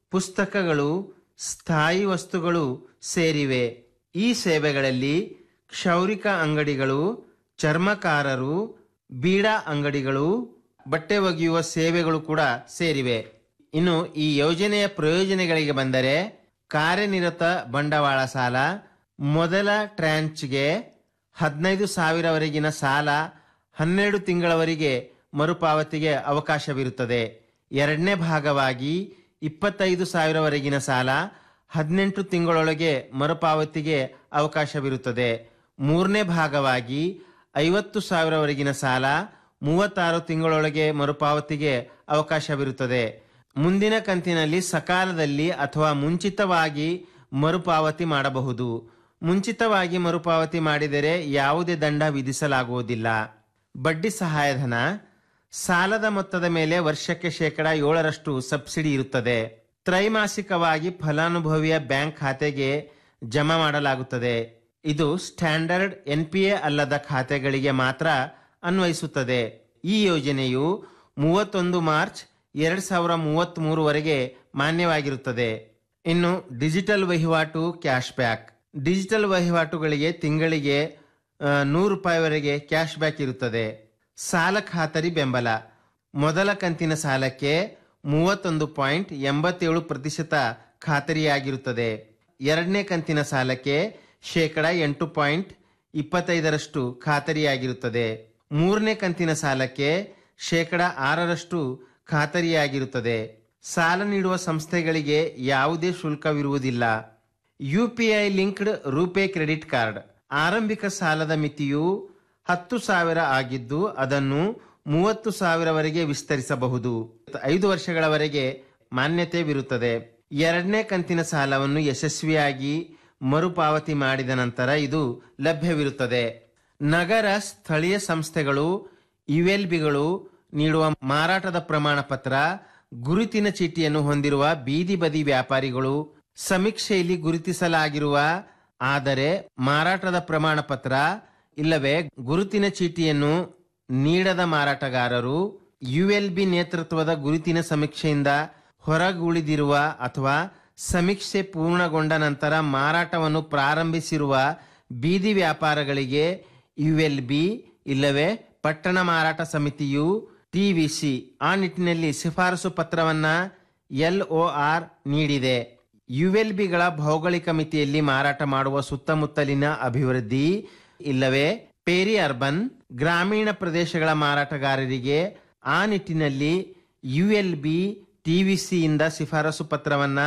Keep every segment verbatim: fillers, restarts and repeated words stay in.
ಪುಸ್ತಕಗಳು, ಸ್ಥಾಯಿ ವಸ್ತುಗಳು ಸೇರಿವೆ. ಈ ಸೇವೆಗಳಲ್ಲಿ ಕ್ಷೌರಿಕ ಅಂಗಡಿಗಳು, ಚರ್ಮಕಾರರು, ಬೀಡಾ ಅಂಗಡಿಗಳು, ಬಟ್ಟೆ ಒಗೆಯುವ ಸೇವೆಗಳು ಕೂಡ ಸೇರಿವೆ. ಇನ್ನು ಈ ಯೋಜನೆಯ ಪ್ರಯೋಜನಗಳಿಗೆ ಬಂದರೆ, ಕಾರ್ಯನಿರತ ಬಂಡವಾಳ ಸಾಲ, ಮೊದಲ ಟ್ರಾಂಚ್ಗೆ ಹದಿನೈದು ಸಾವಿರವರೆಗಿನ ಸಾಲ ಹನ್ನೆರಡು ತಿಂಗಳವರೆಗೆ ಮರುಪಾವತಿಗೆ ಅವಕಾಶವಿರುತ್ತದೆ. ಎರಡನೇ ಭಾಗವಾಗಿ ಇಪ್ಪತ್ತೈದು ಸಾವಿರವರೆಗಿನ ಸಾಲ ಹದಿನೆಂಟು ತಿಂಗಳೊಳಗೆ ಮರುಪಾವತಿಗೆ ಅವಕಾಶವಿರುತ್ತದೆ. ಮೂರನೇ ಭಾಗವಾಗಿ ಐವತ್ತು ಸಾವಿರವರೆಗಿನ ಸಾಲ ಮೂವತ್ತಾರು ತಿಂಗಳೊಳಗೆ ಮರುಪಾವತಿಗೆ ಅವಕಾಶವಿರುತ್ತದೆ. ಮುಂದಿನ ಕಂತಿನಲ್ಲಿ ಸಕಾಲದಲ್ಲಿ ಅಥವಾ ಮುಂಚಿತವಾಗಿ ಮರುಪಾವತಿ ಮಾಡಬಹುದು. ಮುಂಚಿತವಾಗಿ ಮರುಪಾವತಿ ಮಾಡಿದರೆ ಯಾವುದೇ ದಂಡ ವಿಧಿಸಲಾಗುವುದಿಲ್ಲ. ಬಡ್ಡಿ ಸಹಾಯಧನ, ಸಾಲದ ಮೊತ್ತದ ಮೇಲೆ ವರ್ಷಕ್ಕೆ ಶೇಕಡ ಏಳರಷ್ಟು ಸಬ್ಸಿಡಿ ಇರುತ್ತದೆ. ತ್ರೈಮಾಸಿಕವಾಗಿ ಫಲಾನುಭವಿಯ ಬ್ಯಾಂಕ್ ಖಾತೆಗೆ ಜಮಾ ಮಾಡಲಾಗುತ್ತದೆ. ಇದು ಸ್ಟ್ಯಾಂಡರ್ಡ್ ಎನ್ಪಿಎ ಅಲ್ಲದ ಖಾತೆಗಳಿಗೆ ಮಾತ್ರ ಅನ್ವಯಿಸುತ್ತದೆ. ಈ ಯೋಜನೆಯು ಮೂವತ್ತೊಂದು ಮಾರ್ಚ್ ಎರಡ್ ಸಾವಿರ ಮೂವತ್ತ್ ಮೂರುವರೆಗೆ ಮಾನ್ಯವಾಗಿರುತ್ತದೆ. ಇನ್ನು ಡಿಜಿಟಲ್ ವಹಿವಾಟು ಕ್ಯಾಶ್ ಬ್ಯಾಕ್. ಡಿಜಿಟಲ್ ವಹಿವಾಟುಗಳಿಗೆ ತಿಂಗಳಿಗೆ ನೂರು ರೂಪಾಯಿವರೆಗೆ ಕ್ಯಾಶ್ ಬ್ಯಾಕ್ ಇರುತ್ತದೆ. ಸಾಲ ಖಾತರಿ ಬೆಂಬಲ, ಮೊದಲ ಕಂತಿನ ಸಾಲಕ್ಕೆ ಮೂವತ್ತೊಂದು ಪಾಯಿಂಟ್ ಎಂಬತ್ತೇಳು ಪ್ರತಿಶತ ಖಾತರಿಯಾಗಿರುತ್ತದೆ. ಎರಡನೇ ಕಂತಿನ ಸಾಲಕ್ಕೆ ಶೇಕಡ ಎಂಟು ಪಾಯಿಂಟ್ ಇಪ್ಪತ್ತೈದರಷ್ಟು ಖಾತರಿಯಾಗಿರುತ್ತದೆ. ಮೂರನೇ ಕಂತಿನ ಸಾಲಕ್ಕೆ ಶೇಕಡ ಆರರಷ್ಟು ಖಾತರಿಯಾಗಿರುತ್ತದೆ. ಸಾಲ ನೀಡುವ ಸಂಸ್ಥೆಗಳಿಗೆ ಯಾವುದೇ ಶುಲ್ಕವಿರುವುದಿಲ್ಲ. UPI linked RuPay credit card, ಆರಂಭಿಕ ಸಾಲದ ಮಿತಿಯು ಹತ್ತು ಸಾವಿರ ಆಗಿದ್ದು ಅದನ್ನು ಮೂವತ್ತು ಸಾವಿರವರೆಗೆ ವಿಸ್ತರಿಸಬಹುದು. ಐದು ವರ್ಷಗಳವರೆಗೆ ಮಾನ್ಯತೆವಿರುತ್ತದೆ. ಎರಡನೇ ಕಂತಿನ ಸಾಲವನ್ನು ಯಶಸ್ವಿಯಾಗಿ ಮರುಪಾವತಿ ಮಾಡಿದ ನಂತರ ಇದು ಲಭ್ಯವಿರುತ್ತದೆ. ನಗರ ಸ್ಥಳೀಯ ಸಂಸ್ಥೆಗಳು, ಯುಎಲ್ಬಿಗಳು ನೀಡುವ ಮಾರಾಟದ ಪ್ರಮಾಣ ಪತ್ರ, ಗುರುತಿನ ಚೀಟಿಯನ್ನು ಹೊಂದಿರುವ ಬೀದಿ ಬದಿ ವ್ಯಾಪಾರಿಗಳು, ಸಮೀಕ್ಷೆಯಲ್ಲಿ ಗುರುತಿಸಲಾಗಿರುವ ಆದರೆ ಮಾರಾಟದ ಪ್ರಮಾಣ ಪತ್ರ ಇಲ್ಲವೇ ಗುರುತಿನ ಚೀಟಿಯನ್ನು ನೀಡದ ಮಾರಾಟಗಾರರು, ಯುಎಲ್ಬಿ ನೇತೃತ್ವದ ಗುರುತಿನ ಸಮೀಕ್ಷೆಯಿಂದ ಹೊರಗುಳಿದಿರುವ ಅಥವಾ ಸಮೀಕ್ಷೆ ಪೂರ್ಣಗೊಂಡ ನಂತರ ಮಾರಾಟವನ್ನು ಪ್ರಾರಂಭಿಸಿರುವ ಬೀದಿ ವ್ಯಾಪಾರಗಳಿಗೆ ಯುಎಲ್ಬಿ ಇಲ್ಲವೇ ಪಟ್ಟಣ ಮಾರಾಟ ಸಮಿತಿಯು ಟಿವಿಸಿ ಆ ನಿಟ್ಟಿನಲ್ಲಿ ಶಿಫಾರಸು ಪತ್ರವನ್ನ ಎಲ್ಒಆರ್ ನೀಡಿದೆ. ಯುಎಲ್ಬಿಗಳ ಭೌಗೋಳಿಕ ಮಿತಿಯಲ್ಲಿ ಮಾರಾಟ ಮಾಡುವ ಸುತ್ತಮುತ್ತಲಿನ ಅಭಿವೃದ್ಧಿ ಇಲ್ಲವೇ ಪೇರಿ ಅರ್ಬನ್ ಗ್ರಾಮೀಣ ಪ್ರದೇಶಗಳ ಮಾರಾಟಗಾರರಿಗೆ ಆ ನಿಟ್ಟಿನಲ್ಲಿ ಯುಎಲ್ಬಿ ಟಿವಿಸಿಯಿಂದ ಶಿಫಾರಸು ಪತ್ರವನ್ನ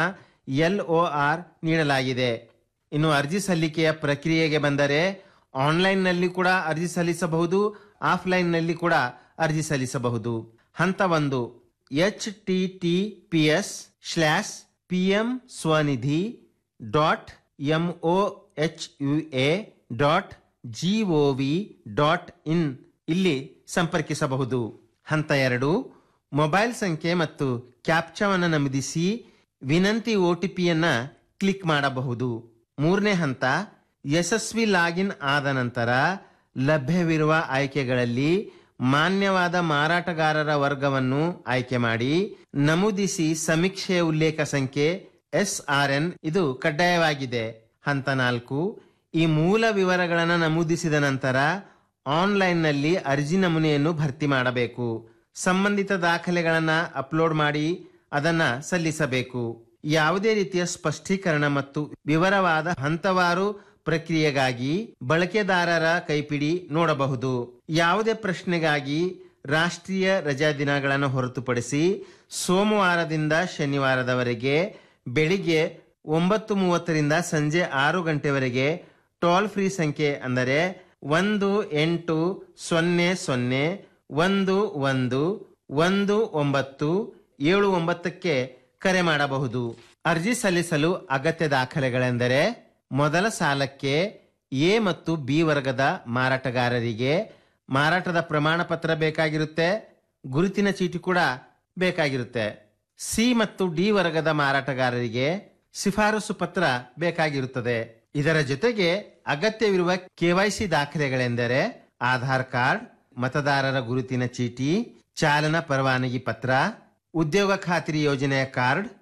ಎಲ್ಒಆರ್ ನೀಡಲಾಗಿದೆ. ಇನ್ನು ಅರ್ಜಿ ಸಲ್ಲಿಕೆಯ ಪ್ರಕ್ರಿಯೆಗೆ ಬಂದರೆ ಆನ್ಲೈನ್ ನಲ್ಲಿ ಕೂಡ ಅರ್ಜಿ ಸಲ್ಲಿಸಬಹುದು, ಆಫ್ಲೈನ್ ನಲ್ಲಿ ಕೂಡ ಅರ್ಜಿ ಸಲ್ಲಿಸಬಹುದು. ಹಂತ ಒಂದು, H T T P S slash P M Svanidhi dot M O H U A dot G O V dot in ಇಲ್ಲಿ ಸಂಪರ್ಕಿಸಬಹುದು. ಹಂತ ಎರಡು, ಮೊಬೈಲ್ ಸಂಖ್ಯೆ ಮತ್ತು ಕ್ಯಾಪ್ಚಾವನ್ನು ನಮೂದಿಸಿ ವಿನಂತಿ ಒಟಿಪಿಯನ್ನ ಕ್ಲಿಕ್ ಮಾಡಬಹುದು. ಮೂರನೇ ಹಂತ, ಯಶಸ್ವಿ ಲಾಗಿನ್ ಆದ ನಂತರ ಲಭ್ಯವಿರುವ ಆಯ್ಕೆಗಳಲ್ಲಿ ಮಾನ್ಯವಾದ ಮಾರಾಟಗಾರರ ವರ್ಗವನ್ನು ಆಯ್ಕೆ ಮಾಡಿ ನಮೂದಿಸಿ ಸಮೀಕ್ಷೆಯ ಉಲ್ಲೇಖ ಸಂಖ್ಯೆ ಎಸ್ ಆರ್ ಎನ್ ಇದು ಕಡ್ಡಾಯವಾಗಿದೆ. ಹಂತ ನಾಲ್ಕು, ಈ ಮೂಲ ವಿವರಗಳನ್ನು ನಮೂದಿಸಿದ ನಂತರ ಆನ್ಲೈನ್ ನಲ್ಲಿ ಅರ್ಜಿ ನಮೂನೆಯನ್ನು ಭರ್ತಿ ಮಾಡಬೇಕು. ಸಂಬಂಧಿತ ದಾಖಲೆಗಳನ್ನ ಅಪ್ಲೋಡ್ ಮಾಡಿ ಅದನ್ನ ಸಲ್ಲಿಸಬೇಕು. ಯಾವುದೇ ರೀತಿಯ ಸ್ಪಷ್ಟೀಕರಣ ಮತ್ತು ವಿವರವಾದ ಹಂತವಾರು ಪ್ರಕ್ರಿಯೆಗಾಗಿ ಬಳಕೆದಾರರ ಕೈಪಿಡಿ ನೋಡಬಹುದು. ಯಾವುದೇ ಪ್ರಶ್ನೆಗಾಗಿ ರಾಷ್ಟ್ರೀಯ ರಜಾ ದಿನಗಳನ್ನು ಹೊರತುಪಡಿಸಿ ಸೋಮವಾರದಿಂದ ಶನಿವಾರದವರೆಗೆ ಬೆಳಿಗ್ಗೆ ಒಂಬತ್ತು ಮೂವತ್ತರಿಂದ ಸಂಜೆ ಆರು ಗಂಟೆವರೆಗೆ ಟೋಲ್ ಫ್ರೀ ಸಂಖ್ಯೆ ಅಂದರೆ ಒಂದು ಎಂಟು ಸೊನ್ನೆ ಸೊನ್ನೆ ಒಂದು ಒಂದು ಒಂದು ಒಂಬತ್ತು ಏಳು ಒಂಬತ್ತಕ್ಕೆ ಕರೆ ಮಾಡಬಹುದು. ಅರ್ಜಿ ಸಲ್ಲಿಸಲು ಅಗತ್ಯ ದಾಖಲೆಗಳೆಂದರೆ ಮೊದಲ ಸಾಲಕ್ಕೆ ಎ ಮತ್ತು ಬಿ ವರ್ಗದ ಮಾರಾಟಗಾರರಿಗೆ ಮಾರಾಟದ ಪ್ರಮಾಣ ಪತ್ರ ಬೇಕಾಗಿರುತ್ತೆ, ಗುರುತಿನ ಚೀಟಿ ಕೂಡ ಬೇಕಾಗಿರುತ್ತೆ. ಸಿ ಮತ್ತು ಡಿ ವರ್ಗದ ಮಾರಾಟಗಾರರಿಗೆ ಶಿಫಾರಸು ಪತ್ರ ಬೇಕಾಗಿರುತ್ತದೆ. ಇದರ ಜೊತೆಗೆ ಅಗತ್ಯವಿರುವ ಕೆವೈಸಿ ದಾಖಲೆಗಳೆಂದರೆ ಆಧಾರ್ ಕಾರ್ಡ್, ಮತದಾರರ ಗುರುತಿನ ಚೀಟಿ, ಚಾಲನಾ ಪರವಾನಗಿ ಪತ್ರ, ಉದ್ಯೋಗ ಖಾತ್ರಿ ಯೋಜನೆಯ ಕಾರ್ಡ್,